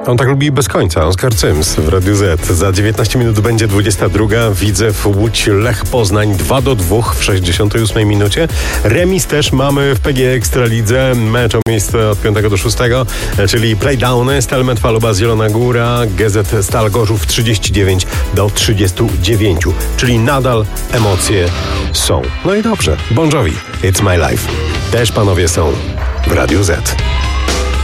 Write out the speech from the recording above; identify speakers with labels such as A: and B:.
A: On tak lubi bez końca. Oskar Cyms w Radiu Z. Za 19 minut będzie 22. Widzew Łódź Lech Poznań 2-2 w 68 minucie. Remis też mamy w PGE Ekstralidze. Mecz o miejsce od 5 do 6, czyli playdowny. Stal Faluba Zielona Góra, GZ Stal Gorzów 39 do 39. Czyli nadal emocje są. No i dobrze. Bon Jovi, It's My Life. Też panowie są w Radiu Z.